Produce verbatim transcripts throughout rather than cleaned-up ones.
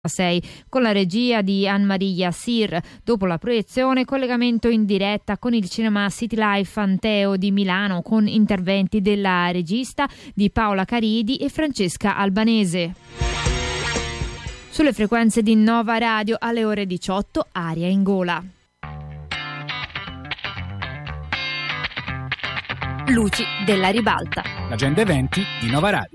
sei con la regia di Anne-Marie Yassir. Dopo la proiezione, collegamento in diretta con il cinema City Life Anteo di Milano con interventi della regista, di Paola Caridi e Francesca Albanese. Sulle frequenze di Nova Radio alle ore diciotto, Aria in gola. Luci della ribalta. L'agenda eventi di Nova Radio.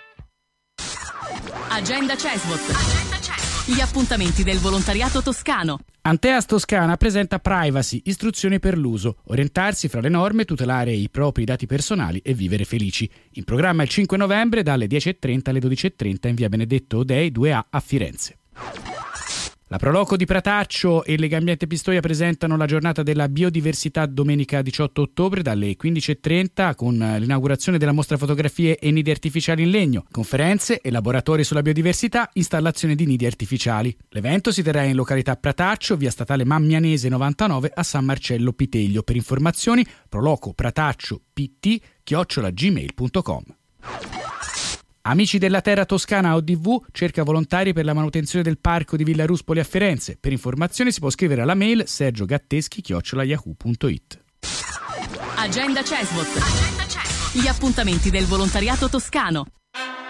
Agenda Cesbot. Gli appuntamenti del volontariato toscano. Anteas Toscana presenta Privacy, istruzioni per l'uso, orientarsi fra le norme, tutelare i propri dati personali e vivere felici. In programma il cinque novembre dalle dieci e trenta alle dodici e trenta in via Benedetto Odei due A a Firenze. La Proloco di Prataccio e Legambiente Pistoia presentano la giornata della biodiversità domenica diciotto ottobre dalle quindici e trenta con l'inaugurazione della mostra fotografie e nidi artificiali in legno, conferenze e laboratori sulla biodiversità, installazione di nidi artificiali. L'evento si terrà in località Prataccio, via statale Mammianese novantanove a San Marcello Piteglio. Per informazioni proloco prataccio pt chiocciola gmail punto com. Amici della Terra Toscana O D V cerca volontari per la manutenzione del parco di Villa Ruspoli a Firenze. Per informazioni si può scrivere alla mail sergiogatteschi chiocciola yahoo punto it. Agenda Cesbot. Agenda Cesbot. Gli appuntamenti del volontariato toscano.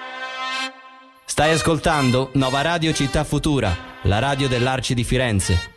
Stai ascoltando Nova Radio Città Futura, la radio dell'Arci di Firenze.